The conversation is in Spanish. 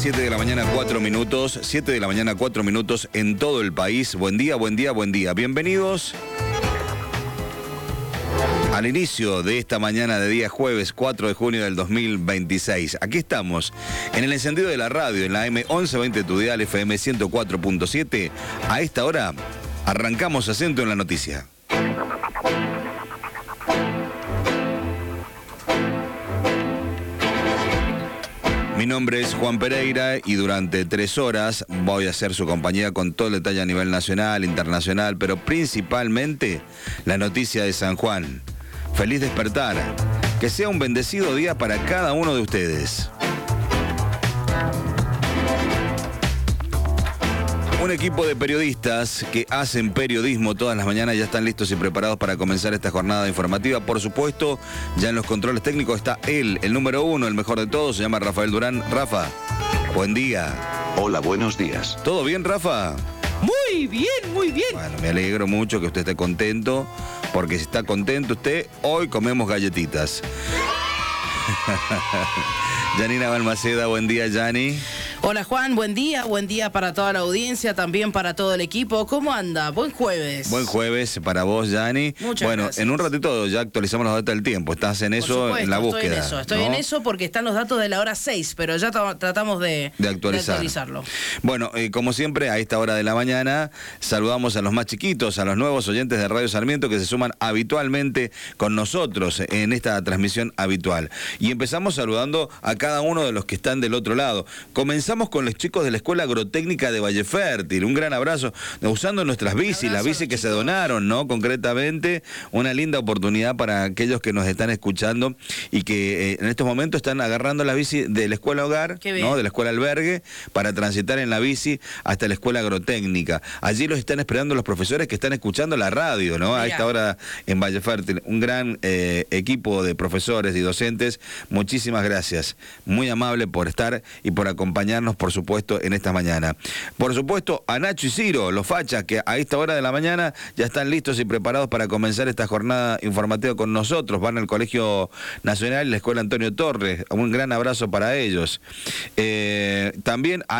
7 de la mañana, 4 minutos. 7 de la mañana, 4 minutos en todo el país. Buen día, buen día, buen día. Bienvenidos al inicio de esta mañana de día jueves 4 de junio del 2026. Aquí estamos, en el encendido de la radio, en la M1120 Tu Dial, FM 104.7. A esta hora arrancamos Acento en la Noticia. Mi nombre es Juan Pereira y durante 3 horas voy a hacer su compañía con todo el detalle a nivel nacional, internacional, pero principalmente la noticia de San Juan. Feliz despertar. Que sea un bendecido día para cada uno de ustedes. Un equipo de periodistas que hacen periodismo todas las mañanas ya están listos y preparados para comenzar esta jornada informativa. Por supuesto, ya en los controles técnicos está él, el número 1, el mejor de todos, se llama Rafael Durán. Rafa, buen día. Hola, buenos días. ¿Todo bien, Rafa? Muy bien, muy bien. Bueno, me alegro mucho que usted esté contento, porque si está contento usted, hoy comemos galletitas. Janina Balmaceda, buen día, Yani. Hola Juan, buen día para toda la audiencia, también para todo el equipo. ¿Cómo anda? Buen jueves. Buen jueves para vos, Yani. Muchas gracias. En un ratito ya actualizamos los datos del tiempo. Estás en eso, Por supuesto, en la búsqueda. Estoy en eso porque están los datos de la hora 6, pero ya tratamos de actualizarlo. Bueno, como siempre, a esta hora de la mañana, saludamos a los más chiquitos, a los nuevos oyentes de Radio Sarmiento que se suman habitualmente con nosotros en esta transmisión habitual. Y empezamos saludando a cada uno de los que están del otro lado. Comenzamos con los chicos de la Escuela Agrotécnica de Valle Fértil. Un gran abrazo, usando nuestras bicis, las bicis que se donaron, ¿no? Concretamente, una linda oportunidad para aquellos que nos están escuchando y que en estos momentos están agarrando la bici de la Escuela Hogar, ¿no? De la Escuela Albergue, para transitar en la bici hasta la Escuela Agrotécnica. Allí los están esperando los profesores que están escuchando la radio, ¿no? A esta hora en Valle Fértil. Un gran equipo de profesores y docentes. Muchísimas gracias. Muy amable por estar y por acompañarnos, por supuesto, en esta mañana. Por supuesto, a Nacho y Ciro, los fachas, que a esta hora de la mañana ya están listos y preparados para comenzar esta jornada informativa con nosotros. Van al Colegio Nacional y la Escuela Antonio Torres. Un gran abrazo para ellos. También a